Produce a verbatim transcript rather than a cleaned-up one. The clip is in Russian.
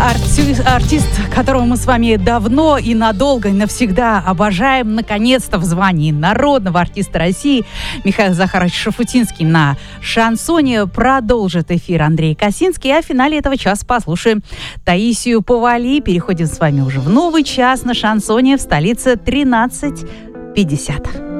Артист, артист, которого мы с вами давно и надолго, и навсегда обожаем, наконец-то в звании народного артиста России, Михаил Захарович Шафутинский на шансоне. Продолжит эфир Андрей Косинский, а в финале этого часа послушаем Таисию Повалий. Переходим с вами уже в новый час на шансоне в столице тринадцать пятьдесят.